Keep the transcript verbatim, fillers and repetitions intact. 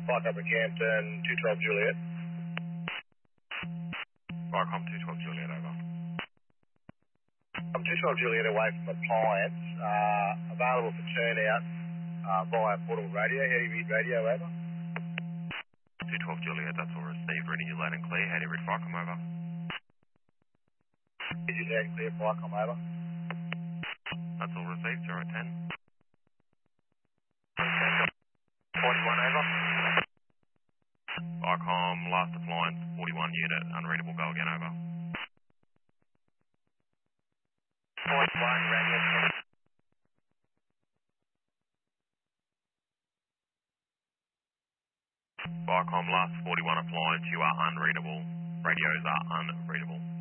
Park up in Campton, two twelve Juliet. Viacom two twelve Juliet, over. I'm two twelve Juliet away from appliance, uh, available for turnout uh, via portable radio, heavy read radio, over. two twelve Juliet, that's all received. Reading you loud and clear. Heavy read Viacom, over. Is you loud and clear, Viacom, over. That's all received, zero ten. forty-one, over. Viacom, last appliance, forty-one unit, unreadable, go again, over. forty-one, radio. Viacom, last forty-one appliance, you are unreadable. Radios are unreadable.